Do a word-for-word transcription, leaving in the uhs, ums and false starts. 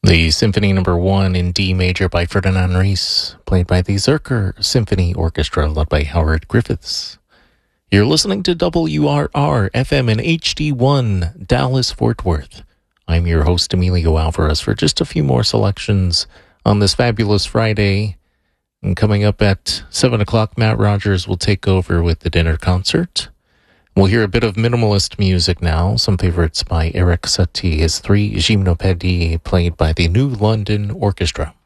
The Symphony Number One in D major by Ferdinand Ries, played by the Zerker Symphony Orchestra, led by Howard Griffiths. You're listening to W R R F M and H D one, Dallas, Fort Worth. I'm your host, Emilio Alvarez, for just a few more selections on this fabulous Friday. And coming up at seven o'clock, Matt Rogers will take over with the dinner concert. We'll hear a bit of minimalist music now, some favorites by Eric Satie, his three gymnopédies played by the New London Orchestra.